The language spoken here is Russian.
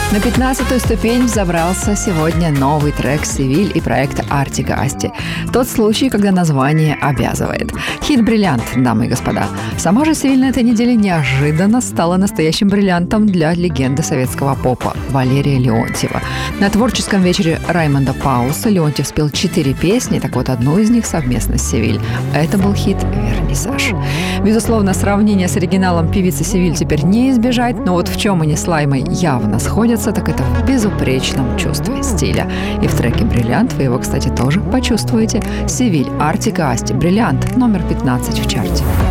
На 15-ю ступень взобрался сегодня новый трек «Севиль» и проекта Артик и Асти. Тот случай, когда название обязывает. Хит «Бриллиант», дамы и господа. Сама же «Севиль» на этой неделе неожиданно стала настоящим бриллиантом для легенды советского попа Валерия Леонтьева. На творческом вечере Раймонда Пауса Леонтьев спел 4 песни, так вот одну из них совместно с «Севиль». Это был хит «Вернисаж». Безусловно, сравнение с оригиналом певицы «Севиль» теперь не избежать, но вот в чем они с Лаймой явно сходятся, так это в безупречном чувстве стиля. И в треке «Бриллиант» вы его, кстати, тоже почувствуете. «Севиль», Артик и Асти, «Бриллиант», номер 15 в чарте.